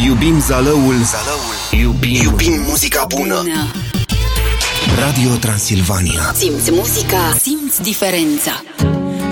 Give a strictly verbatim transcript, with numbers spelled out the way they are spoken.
Iubim zalăul, zalăul. Iubim, Iubim muzica bună. bună Radio Transilvania. Simți muzica, simți diferența.